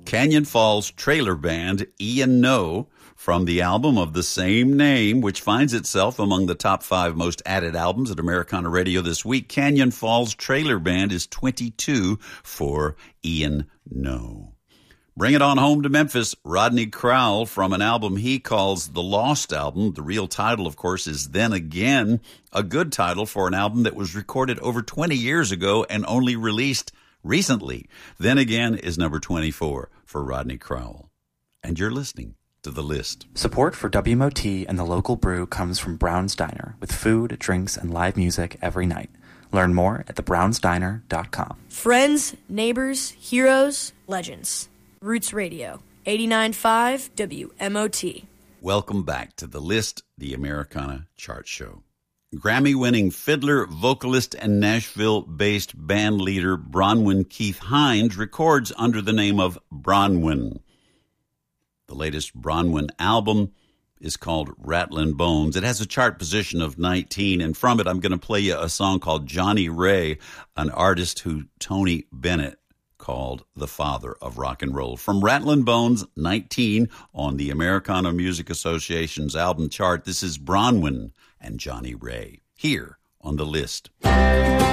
Canyon Falls Trailer Band, Ian No, from the album of the same name, which finds itself among the top 5 most added albums at Americana Radio this week. Canyon Falls Trailer Band is 22 for Ian No. Bring it on home to Memphis, Rodney Crowell, from an album he calls The Lost Album. The real title, of course, is Then Again, a good title for an album that was recorded over 20 years ago and only released recently. Then Again is number 24 for Rodney Crowell. And you're listening to The List. Support for WMOT and the local brew comes from Brown's Diner, with food, drinks, and live music every night. Learn more at thebrownsdiner.com. Friends, neighbors, heroes, legends. Roots Radio, 89.5 WMOT. Welcome back to The List, the Americana Chart Show. Grammy-winning fiddler, vocalist, and Nashville-based band leader Bronwyn Keith Hynes records under the name of Bronwyn. The latest Bronwyn album is called Rattlin' Bones. It has a chart position of 19, and from it I'm going to play you a song called Johnny Ray, an artist who Tony Bennett called the father of rock and roll. From Rattlin' Bones, 19 on the Americana Music Association's album chart, this is Bronwyn and Johnny Ray, here on The List.